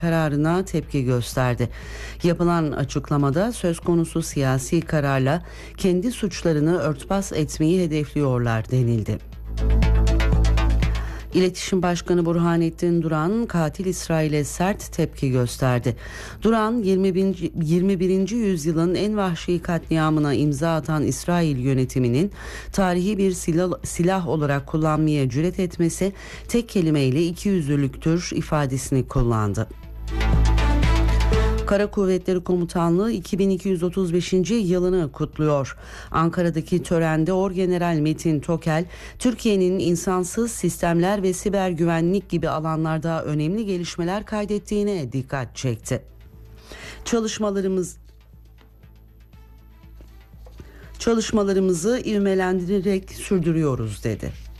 kararına tepki gösterdi. Yapılan açıklamada söz konusu siyasi kararla kendi suçlarını örtbas etmeyi hedefliyorlar denildi. İletişim Başkanı Burhanettin Duran, katil İsrail'e sert tepki gösterdi. Duran, 21. yüzyılın en vahşi katliamına imza atan İsrail yönetiminin tarihi bir silah olarak kullanmaya cüret etmesi tek kelimeyle ikiyüzlülüktür ifadesini kullandı. Kara Kuvvetleri Komutanlığı 2235. yılını kutluyor. Ankara'daki törende Orgeneral Metin Tokel, Türkiye'nin insansız sistemler ve siber güvenlik gibi alanlarda önemli gelişmeler kaydettiğine dikkat çekti. Çalışmalarımızı ivmelendirerek sürdürüyoruz dedi.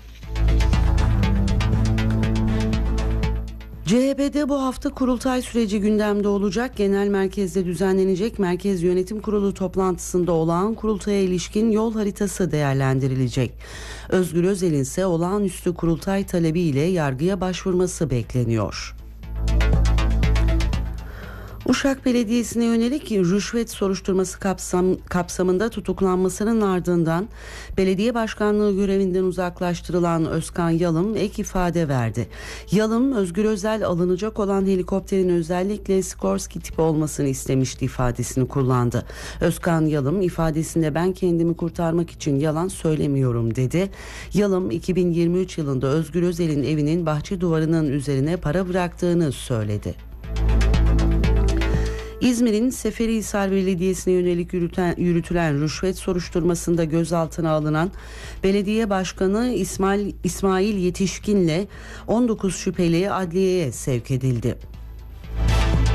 CHP'de bu hafta kurultay süreci gündemde olacak. Genel merkezde düzenlenecek Merkez Yönetim Kurulu toplantısında olağan kurultaya ilişkin yol haritası değerlendirilecek. Özgür Özel'in ise olağanüstü kurultay talebiyle yargıya başvurması bekleniyor. Uşak Belediyesi'ne yönelik rüşvet soruşturması kapsamında tutuklanmasının ardından belediye başkanlığı görevinden uzaklaştırılan Özkan Yalım ek ifade verdi. Yalım, Özgür Özel alınacak olan helikopterin özellikle Sikorsky tipi olmasını istemişti ifadesini kullandı. Özkan Yalım ifadesinde ben kendimi kurtarmak için yalan söylemiyorum dedi. Yalım 2023 yılında Özgür Özel'in evinin bahçe duvarının üzerine para bıraktığını söyledi. İzmir'in Seferihisar Belediyesi'ne yönelik yürütülen rüşvet soruşturmasında gözaltına alınan belediye başkanı İsmail Yetişkin'le 19 şüpheli adliyeye sevk edildi.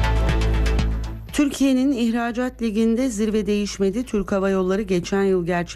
Türkiye'nin ihracat liginde zirve değişmedi. Türk Hava Yolları geçen yıl